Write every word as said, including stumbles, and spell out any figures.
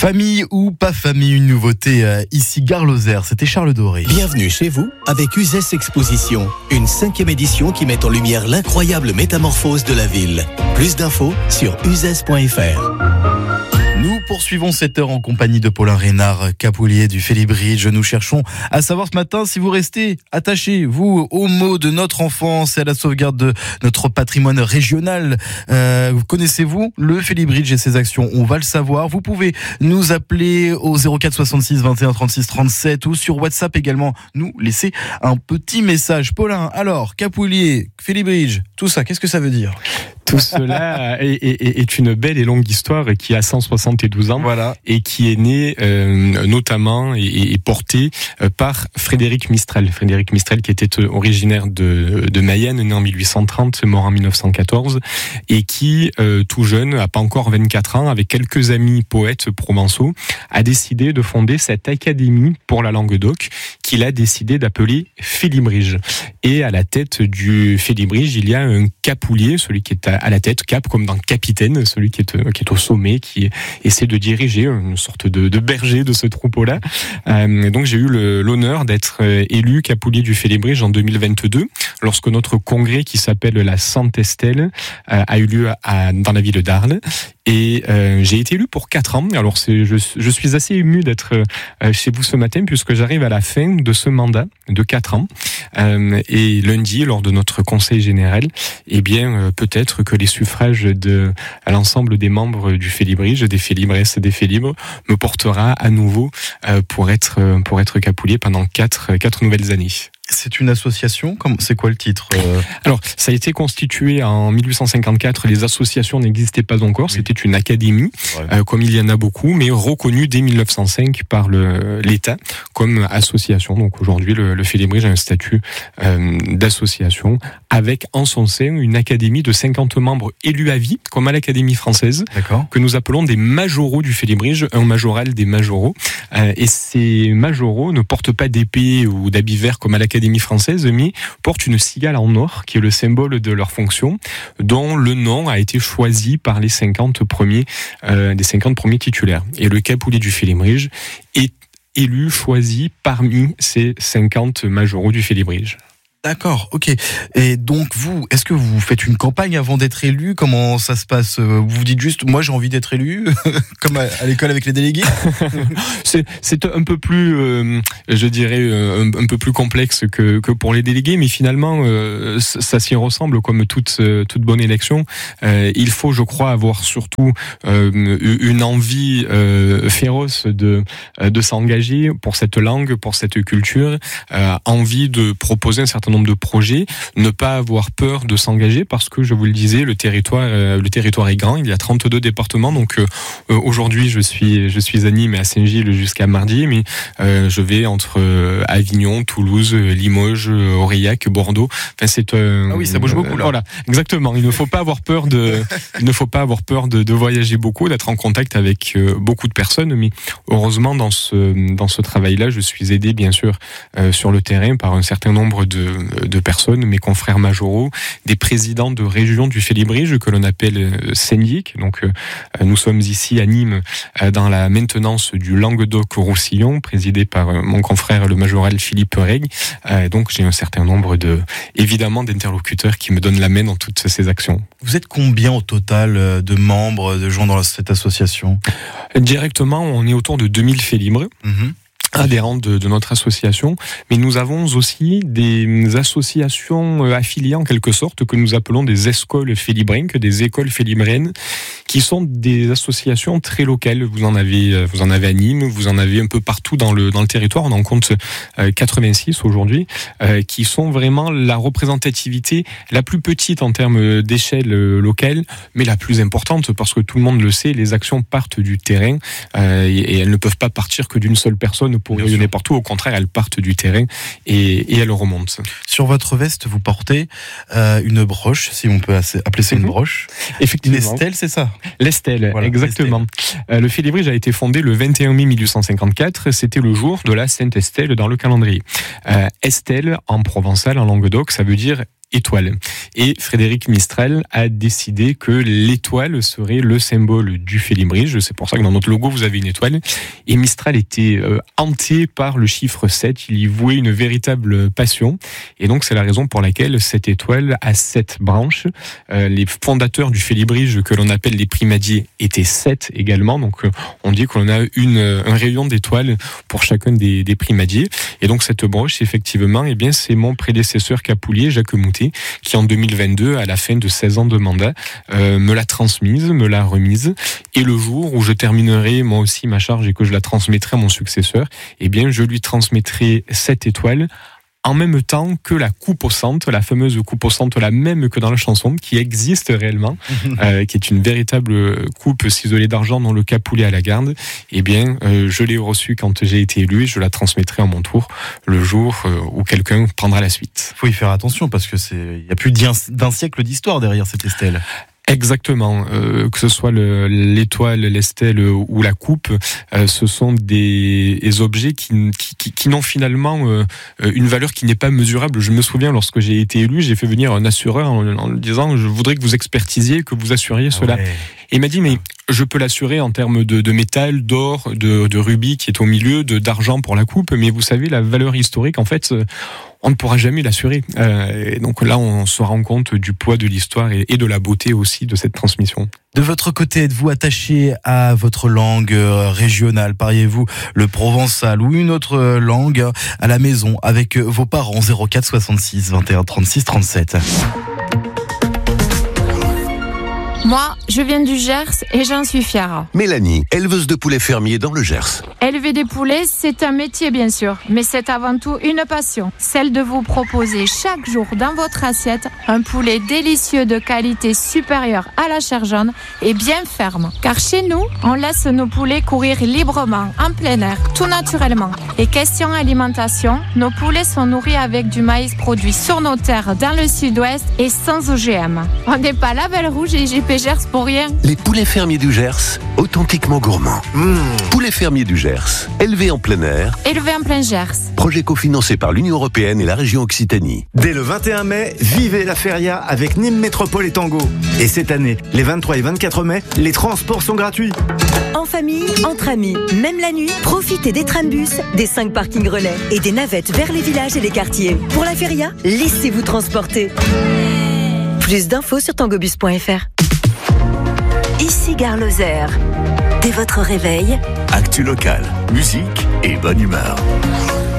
Famille ou pas famille, une nouveauté euh, ici, Gare Lozère, c'était Charles Doré. Bienvenue chez vous avec Uzès Exposition, une cinquième édition qui met en lumière l'incroyable métamorphose de la ville. Plus d'infos sur uzès point f r. Nous poursuivons cette heure en compagnie de Paulin Reynard, capoulier du Félibridge. Nous cherchons à savoir ce matin si vous restez attachés, vous, aux mots de notre enfance et à la sauvegarde de notre patrimoine régional. Euh, connaissez-vous le Félibridge et ses actions? On va le savoir. Vous pouvez nous appeler au zéro quatre soixante-six vingt et un trente-six trente-sept ou sur WhatsApp également nous laisser un petit message. Paulin, alors, capoulier, Félibridge, tout ça, qu'est-ce que ça veut dire? Tout cela est, est, est une belle et longue histoire qui a cent soixante-douze ans, voilà. Et qui est née euh, notamment et, et portée par Frédéric Mistral. Frédéric Mistral qui était originaire de, de Mayenne, né en mille huit cent trente, mort en mille neuf cent quatorze, et qui, euh, tout jeune, à pas encore vingt-quatre ans, avec quelques amis poètes provençaux, a décidé de fonder cette académie pour la Languedoc qu'il a décidé d'appeler Félibridge. Et à la tête du Félibridge, il y a un capoulier, celui qui est à à la tête, cap comme dans Capitaine, celui qui est, qui est au sommet, qui essaie de diriger une sorte de, de berger de ce troupeau-là. Euh, donc j'ai eu le, l'honneur d'être élu capoulier du Félibridge en deux mille vingt-deux, lorsque notre congrès qui s'appelle la Sainte Estelle euh, a eu lieu à, dans la ville d'Arles. Et euh, j'ai été élu pour quatre ans. Alors c'est, je, je suis assez ému d'être euh, chez vous ce matin puisque j'arrive à la fin de ce mandat de quatre ans. Euh, et lundi, lors de notre conseil général, eh bien euh, peut-être que les suffrages de à l'ensemble des membres du Félibridge, des Félibresses, des Félibres, me portera à nouveau euh, pour être pour être capoulier pendant quatre quatre nouvelles années. C'est une association? C'est quoi le titre? Alors, ça a été constitué en mille huit cent cinquante-quatre. Les associations n'existaient pas encore. Oui. C'était une académie, euh, comme il y en a beaucoup, mais reconnue dès mille neuf cent cinq par le, l'État comme association. Donc aujourd'hui, le, le Félibridge a un statut euh, d'association avec en son sein une académie de cinquante membres élus à vie, comme à l'Académie française, D'accord. que nous appelons des majoraux du Félibridge, un majoral des majoraux. Euh, et ces majoraux ne portent pas d'épée ou d'habits verts comme à l'Académie Académie française, mais portent une cigale en or qui est le symbole de leur fonction, dont le nom a été choisi par les cinquante premiers, euh, des cinquante premiers titulaires. Et le capoulier du Félibridge est élu, choisi parmi ces cinquante majoraux du Félibridge. D'accord, ok. Et donc vous, est-ce que vous faites une campagne avant d'être élu? Comment ça se passe? Vous vous dites juste, moi j'ai envie d'être élu, comme à, à l'école avec les délégués? c'est, c'est un peu plus, euh, je dirais, un, un peu plus complexe que, que pour les délégués, mais finalement, euh, ça, ça s'y ressemble comme toute, toute bonne élection. Euh, il faut, je crois, avoir surtout euh, une envie euh, féroce de, de s'engager pour cette langue, pour cette culture, euh, envie de proposer un certain nombre de projets, ne pas avoir peur de s'engager parce que je vous le disais, le territoire, euh, le territoire est grand, il y a trente-deux départements, donc euh, aujourd'hui je suis je suis à Nîmes et à Saint-Gilles jusqu'à mardi, mais euh, je vais entre euh, Avignon, Toulouse, Limoges, Aurillac, Bordeaux. Enfin c'est euh, ah oui, ça bouge beaucoup là. Euh, voilà, exactement. Il ne faut pas avoir peur de il ne faut pas avoir peur de, de voyager beaucoup, d'être en contact avec euh, beaucoup de personnes, mais heureusement dans ce dans ce travail-là, je suis aidé bien sûr euh, sur le terrain par un certain nombre de de personnes, mes confrères majoraux, des présidents de région du Félibridge que l'on appelle syndic. Donc euh, nous sommes ici à Nîmes euh, dans la maintenance du Languedoc-Roussillon, présidé par euh, mon confrère le majoral Philippe Reg. Euh, donc j'ai un certain nombre de, évidemment, d'interlocuteurs qui me donnent la main dans toutes ces actions. Vous êtes combien au total de membres, de gens dans cette association? Directement, on est autour de deux mille Félibres. Mmh. Adhérents de, de notre association, mais nous avons aussi des associations affiliées en quelque sorte que nous appelons des escoles félibrinques, des écoles félibriennes, qui sont des associations très locales. Vous en avez, vous en avez à Nîmes, vous en avez un peu partout dans le dans le territoire. On en compte quatre-vingt-six aujourd'hui, euh, qui sont vraiment la représentativité la plus petite en termes d'échelle locale, mais la plus importante parce que tout le monde le sait, les actions partent du terrain euh, et elles ne peuvent pas partir que d'une seule personne pour rayonner partout. Au contraire, elles partent du terrain et, et elles remontent. Sur votre veste, vous portez euh, une broche, si on peut appeler ça une mm-hmm. broche. Effectivement. L'Estelle, c'est ça? L'Estelle, voilà, exactement. L'Estelle. Euh, le Félibridge a été fondé le vingt et un mai mille huit cent cinquante-quatre. C'était le jour de la Sainte Estelle dans le calendrier. Euh, Estelle, en provençal, en Languedoc, ça veut dire étoile. Et Frédéric Mistral a décidé que l'étoile serait le symbole du Félibrige. C'est pour ça que dans notre logo, vous avez une étoile. Et Mistral était euh, hanté par le chiffre sept. Il y vouait une véritable passion. Et donc, c'est la raison pour laquelle cette étoile a sept branches. Euh, les fondateurs du Félibrige, que l'on appelle les primadiers, étaient sept également. Donc, euh, on dit qu'on a une, un rayon d'étoiles pour chacun des, des primadiers. Et donc, cette branche, effectivement, eh bien, c'est mon prédécesseur capoulier, Jacques Moutet, qui en deux mille vingt-deux, à la fin de seize ans de mandat, euh, me l'a transmise, me l'a remise. Et le jour où je terminerai moi aussi ma charge et que je la transmettrai à mon successeur, eh bien, je lui transmettrai cette étoile en même temps que la coupe au centre, la fameuse coupe au centre, la même que dans la chanson, qui existe réellement, euh, qui est une véritable coupe ciselée d'argent dont le capoulet à la garde. Eh bien, euh, je l'ai reçue quand j'ai été élu et je la transmettrai à mon tour le jour euh, où quelqu'un prendra la suite. Faut y faire attention parce que c'est, il y a plus d'un, d'un siècle d'histoire derrière cette estelle. Exactement, euh, que ce soit le, l'étoile, l'estelle ou la coupe, euh, ce sont des, des objets qui, qui, qui n'ont finalement euh, une valeur qui n'est pas mesurable. Je me souviens, lorsque j'ai été élu, j'ai fait venir un assureur en, en lui disant « je voudrais que vous expertisiez, que vous assuriez cela ah ouais. ». Et il m'a dit « mais je peux l'assurer en termes de, de métal, d'or, de, de rubis qui est au milieu, de, d'argent pour la coupe, mais vous savez, la valeur historique, en fait, on ne pourra jamais l'assurer. Euh, et donc là, on se rend compte du poids de l'histoire et, et de la beauté aussi de cette transmission. De votre côté, êtes-vous attaché à votre langue régionale? Parliez-vous le provençal ou une autre langue à la maison avec vos parents? Zéro quatre soixante-six vingt et un trente-six trente-sept. Moi, je viens du Gers et j'en suis fière. Mélanie, éleveuse de poulets fermiers dans le Gers. Élever des poulets, c'est un métier bien sûr, mais c'est avant tout une passion. Celle de vous proposer chaque jour dans votre assiette un poulet délicieux de qualité supérieure à la chair jaune et bien ferme. Car chez nous, on laisse nos poulets courir librement, en plein air, tout naturellement. Et question alimentation, nos poulets sont nourris avec du maïs produit sur nos terres dans le sud-ouest et sans O G M. On n'est pas Label Rouge et J P Gers pour rien. Les poulets fermiers du Gers, authentiquement gourmands. Mmh. Poulets fermiers du Gers, élevés en plein air. Élevés en plein Gers. Projet cofinancé par l'Union Européenne et la région Occitanie. Dès le vingt et un mai, vivez la feria avec Nîmes Métropole et Tango. Et cette année, les vingt-trois et vingt-quatre mai, les transports sont gratuits. En famille, entre amis, même la nuit, profitez des trambus, des cinq parkings relais et des navettes vers les villages et les quartiers. Pour la feria, laissez-vous transporter. Plus d'infos sur tangobus point f r. Ici Gare Lozère. Dès votre réveil, actu local, musique et bonne humeur.